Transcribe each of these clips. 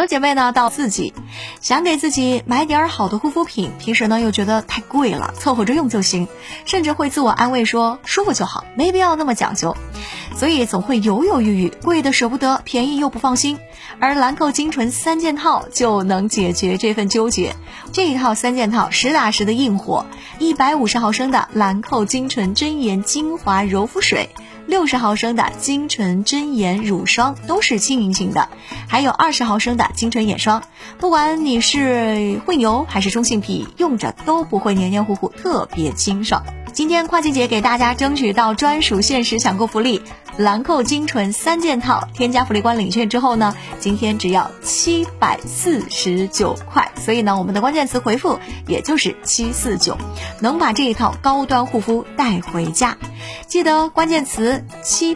的姐妹呢，到自己想给自己买点好的护肤品，平时呢又觉得太贵了，凑合着用就行，甚至会自我安慰说舒服就好，没必要那么讲究，所以总会犹犹豫豫，贵的舍不得，便宜又不放心。而兰蔻精纯3件套就能解决这份纠结。这一套3件套实打实的硬货，150毫升的兰蔻精纯真颜精华柔肤水，60毫升的精纯真颜乳霜都是轻盈型的，还有20毫升的精纯眼霜。不管你是会牛还是中性皮，用着都不会黏黏糊糊，特别清爽。今天跨季节给大家争取到专属限时抢购福利，兰蔻精纯3件套，添加福利官领券之后呢，今天只要749块，所以呢，我们的关键词回复也就是749，能把这一套高端护肤带回家。记得关键词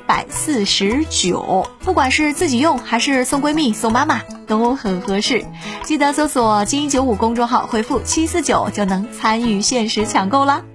749，不管是自己用还是送闺蜜送妈妈都很合适。记得搜索金195公众号回复749就能参与限时抢购啦。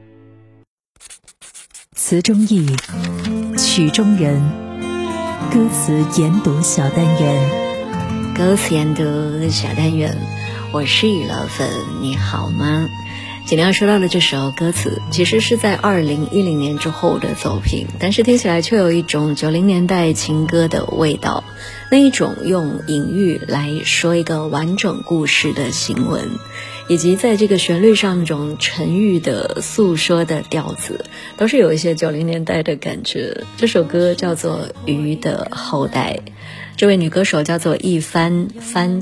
词中意，曲中人，歌词研读小单元。 歌词研读小单元，我是雨老粉，你好吗？今天要说到的这首歌词其实是在2010年之后的作品，但是听起来却有一种90年代情歌的味道，那一种用隐喻来说一个完整故事的行文，以及在这个旋律上那种沉郁的诉说的调子，都是有一些90年代的感觉。这首歌叫做《鱼的后代》，这位女歌手叫做一帆，帆